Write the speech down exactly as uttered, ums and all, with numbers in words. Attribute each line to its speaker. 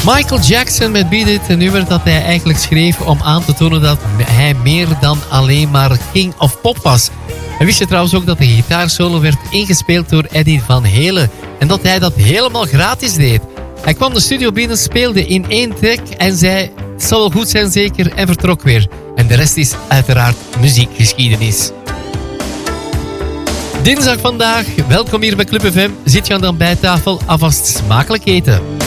Speaker 1: Michael Jackson met Beat It, een nummer dat hij eigenlijk schreef om aan te tonen dat hij meer dan alleen maar king of pop was. En wist je trouwens ook dat de gitaarsolo werd ingespeeld door Eddie Van Halen en dat hij dat helemaal gratis deed. Hij kwam de studio binnen, speelde in één track en zei, het zal wel goed zijn zeker, en vertrok weer. En de rest is uiteraard muziekgeschiedenis. Dinsdag vandaag, welkom hier bij Club F M. Zit je aan de ontbijttafel, alvast smakelijk eten.